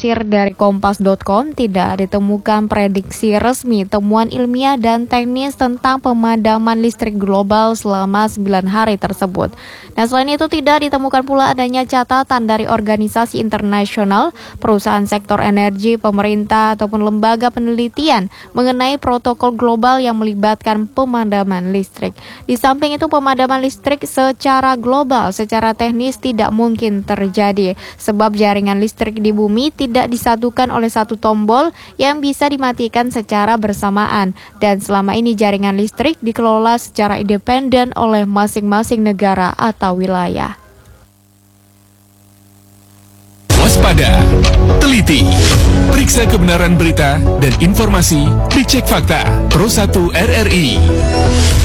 Dilansir dari Kompas.com, tidak ditemukan prediksi resmi temuan ilmiah dan teknis tentang pemadaman listrik global selama 9 hari tersebut. Dan selain itu tidak ditemukan pula adanya catatan dari organisasi internasional, perusahaan sektor energi, pemerintah, ataupun lembaga penelitian mengenai protokol global yang melibatkan pemadaman listrik. Di samping itu, pemadaman listrik secara global, secara teknis tidak mungkin terjadi, sebab jaringan listrik di bumi tidak disatukan oleh satu tombol yang bisa dimatikan secara bersamaan, dan selama ini jaringan listrik dikelola secara independen oleh masing-masing negara atau wilayah. Waspada, teliti, periksa kebenaran berita dan informasi, dicek fakta. Pro 1 RRI.